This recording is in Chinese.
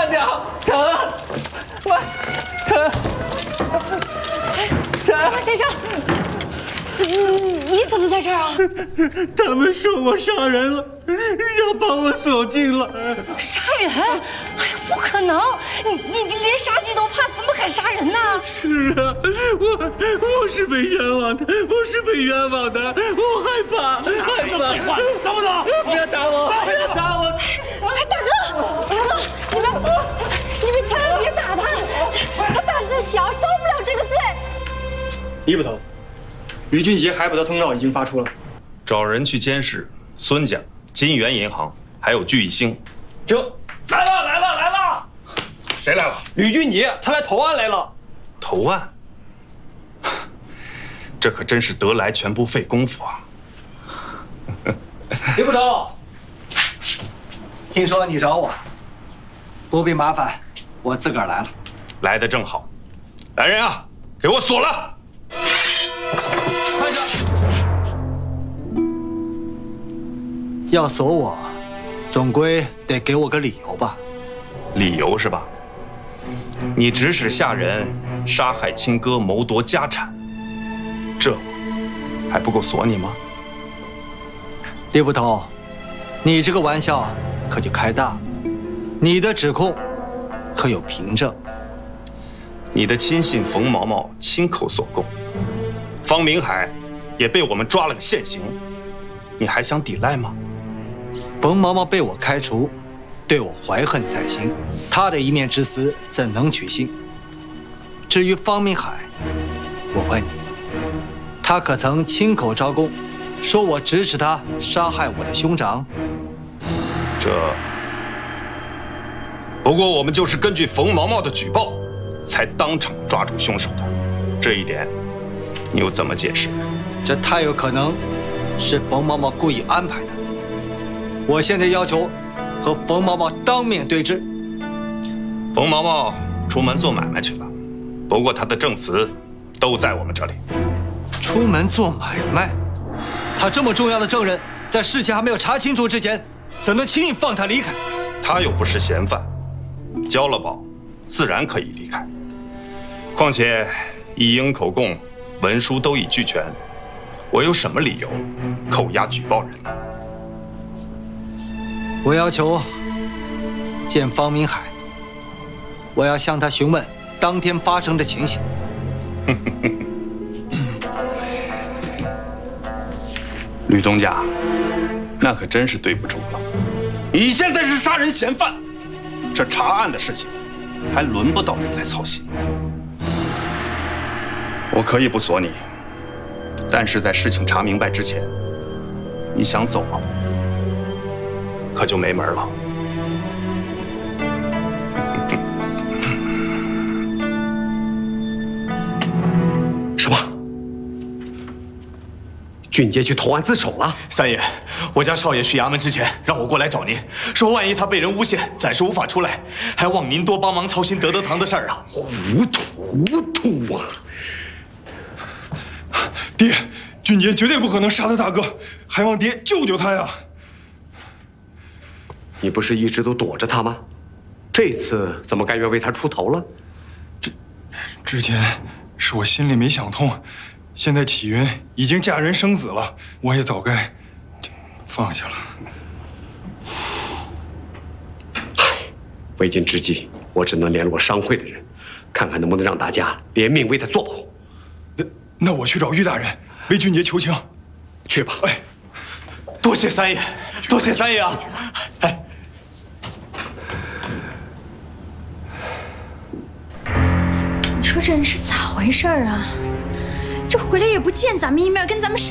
慢点，疼，疼。 王先生，你怎么在这儿啊？ 他们说我杀人了，要把我锁进来。 杀人？哎呀，不可能！你连杀鸡都怕，怎么敢杀人呢？ 是啊，我是被冤枉的，我是被冤枉的，我害怕，害怕。走不走？不要打我！不要打我！ 哎，大哥，你们千万别打他，他胆子小，遭不了这个罪。 李捕头，于俊杰海捕的通告已经发出了， 找人去监视孙家、金源银行，还有聚义兴。 这来了！ 谁来了？ 吕俊杰，他来投案来了。 投案？这可真是得来全不费工夫啊！ 李捕头，听说你找我，不必麻烦，我自个儿来了。 来得正好，来人啊，给我锁了！ 快着！要锁我，总归得给我个理由吧？ 理由是吧？你指使下人杀害亲哥，谋夺家产，这还不够锁你吗？ 李捕头，你这个玩笑可就开大了。你的指控可有凭证？ 你的亲信冯毛毛亲口所供，方明海也被我们抓了个现行，你还想抵赖吗？ 冯毛毛被我开除，对我怀恨在心，他的一面之词怎能取信？至于方明海，我问你，他可曾亲口招供，说我指使他杀害我的兄长？ 不过我们就是根据冯毛毛的举报，才当场抓住凶手的，这一点你又怎么解释？ 这太有可能是冯毛毛故意安排的。我现在要求和冯毛毛当面对质。 冯毛毛出门做买卖去了，不过他的证词都在我们这里。 出门做买卖？他这么重要的证人，在事情还没有查清楚之前，怎能轻易放他离开？ 他又不是嫌犯，交了保，自然可以离开。况且一应口供、文书都已俱全，我有什么理由扣押举报人呢？ 我要求见方明海，我要向他询问当天发生的情形。 吕东家，那可真是对不住了。你现在是杀人嫌犯，这查案的事情还轮不到你来操心。我可以不锁你，但是在事情查明白之前，你想走吗？可就没门了。 什么？俊杰去投案自首了？ 三爷，我家少爷去衙门之前让我过来找您，说万一他被人诬陷，暂时无法出来，还望您多帮忙操心德德堂的事儿啊。 糊涂啊！ 爹，俊杰绝对不可能杀他大哥，还望爹救救他呀！ 你不是一直都躲着他吗？这次怎么甘愿为他出头了？ 之前是我心里没想通，现在启云已经嫁人生子了，我也早该放下了。 唉，为今之计，我只能联络商会的人，看看能不能让大家联名为他作保。 那我去找于大人为俊杰求情。 去吧。 哎， 多谢三爷，多谢三爷啊！哎。 你说这人是咋回事啊？这回来也不见咱们一面，跟咱们商